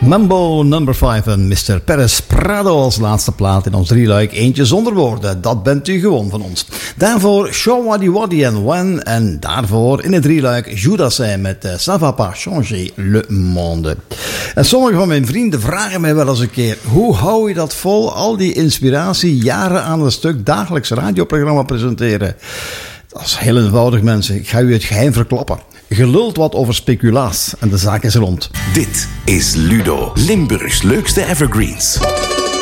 Mambo number 5 en Mr. Perez Prado als laatste plaat in ons drieluik. Eentje zonder woorden, dat bent u gewoon van ons. Daarvoor Show Waddy Waddy en When. En daarvoor in het drieluik Judassin met Ça va pas changer le monde. En sommige van mijn vrienden vragen mij wel eens een keer: hoe hou je dat vol, al die inspiratie, jaren aan een stuk, dagelijks radioprogramma presenteren? Dat is heel eenvoudig, mensen. Ik ga u het geheim verklappen. Je lult wat over speculaas en de zaak is rond. Dit is Ludo, Limburgs leukste evergreens.